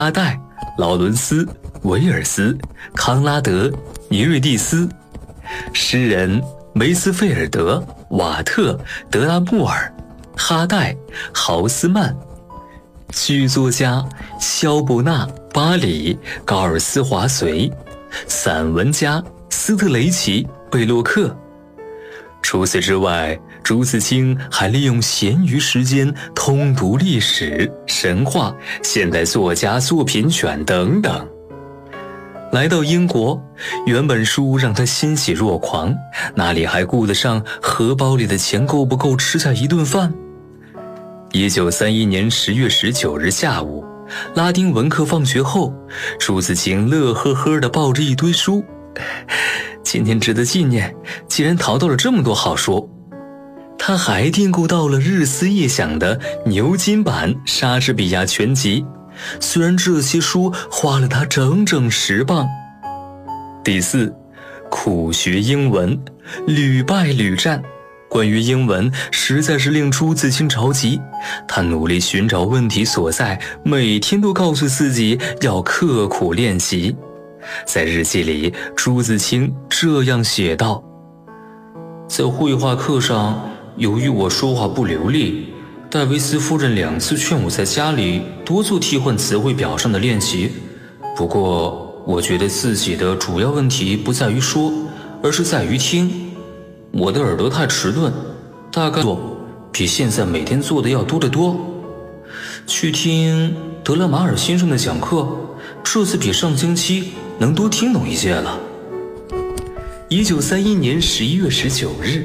阿黛、劳伦斯、维尔斯、康拉德、尼瑞蒂斯，诗人梅斯菲尔德、瓦特、德拉穆尔、哈代、豪斯曼，剧作家肖伯纳、巴里、高尔斯华绥，散文家斯特雷奇、贝洛克。除此之外，朱自清还利用闲余时间通读历史、神话、现代作家作品选等等。来到英国，原本书让他欣喜若狂，哪里还顾得上荷包里的钱够不够吃下一顿饭？1931年10月19日下午，拉丁文课放学后，朱自清乐呵呵地抱着一堆书。今天值得纪念，既然淘到了这么多好书。他还订购到了日思夜想的牛津版莎士比亚全集，虽然这些书花了他整整10磅。第四，苦学英文，屡败屡战。关于英文实在是令朱自清着急，他努力寻找问题所在，每天都告诉自己要刻苦练习。在日记里，朱自清这样写道：在绘画课上，由于我说话不流利，戴维斯夫人2次劝我在家里多做替换词汇表上的练习。不过，我觉得自己的主要问题不在于说，而是在于听。我的耳朵太迟钝，大概比现在每天做的要多得多。去听德勒马尔先生的讲课，这次比上星期能多听懂一些了。1931年11月19日，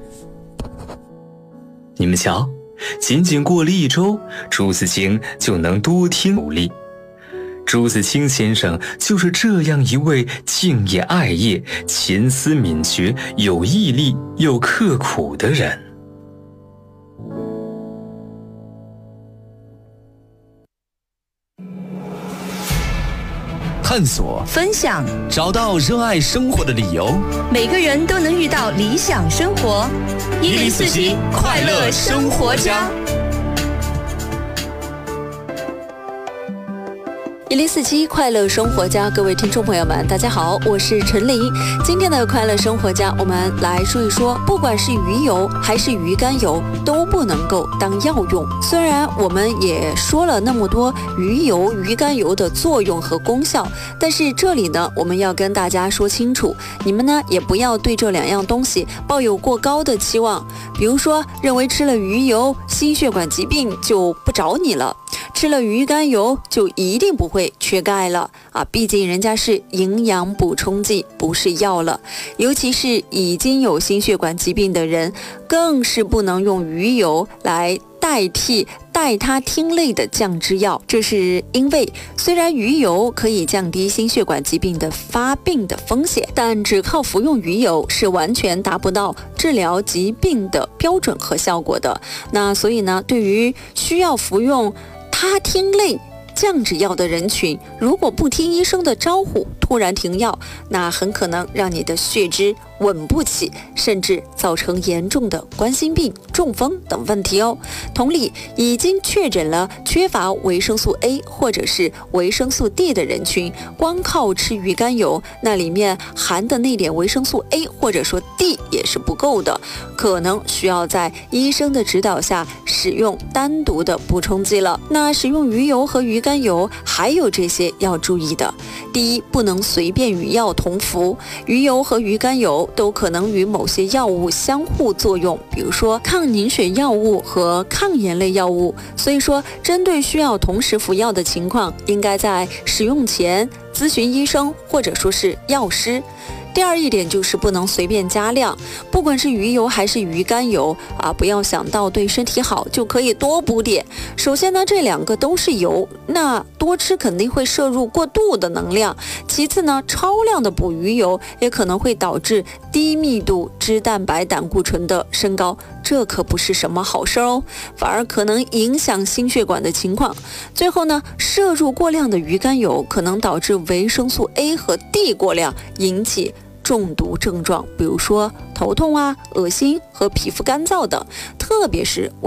你们瞧，仅仅过了1周，朱自清就能多听努力。朱自清先生就是这样一位敬业爱业、勤思敏学、有毅力又刻苦的人。 探索， 分享， 找到热爱生活的理由。 每个人都能遇到理想生活。104期快乐生活家。104期快乐生活家，各位听众朋友们，大家好，我是陈琳。今天的快乐生活家，我们来说一说，不管是鱼油还是鱼肝油，都不能够当药用。虽然我们也说了那么多鱼油、鱼肝油的作用和功效，但是这里呢，我们要跟大家说清楚，你们呢也不要对这2样东西抱有过高的期望。比如说，认为吃了鱼油，心血管疾病就不找你了。吃了鱼肝油就一定不会缺钙了啊！毕竟人家是营养补充剂，不是药了。尤其是已经有心血管疾病的人，更是不能用鱼油来代替代他汀类的降脂药。这是因为虽然鱼油可以降低心血管疾病的发病的风险，但只靠服用鱼油是完全达不到治疗疾病的标准和效果的。那所以呢，对于需要服用他汀类降脂药的人群，如果不听医生的招呼突然停药，那很可能让你的血脂稳不起，甚至造成严重的冠心病、中风等问题哦。同理，已经确诊了缺乏维生素 A 或者是维生素 D 的人群，光靠吃鱼肝油，那里面含的那点维生素 A 或者说 D 也是不够的，可能需要在医生的指导下使用单独的补充剂了。那使用鱼油和鱼肝油还有这些要注意的。第一，不能随便与药同服，鱼油和鱼肝油都可能与某些药物相互作用，比如说抗凝血药物和抗炎类药物。所以说，针对需要同时服药的情况，应该在使用前咨询医生或者说是药师。第二一点就是不能随便加量，不管是鱼油还是鱼肝油啊，不要想到对身体好就可以多补点。首先呢，这2个都是油，那多吃肯定会摄入过度的能量。其次呢，超量的补鱼油也可能会导致低密度脂蛋白胆固醇的升高，这可不是什么好事哦，反而可能影响心血管的情况。最后呢，摄入过量的鱼肝油可能导致维生素 A 和 D 过量，引起中毒症状，比如说头痛啊、恶心和皮肤干燥等，特别是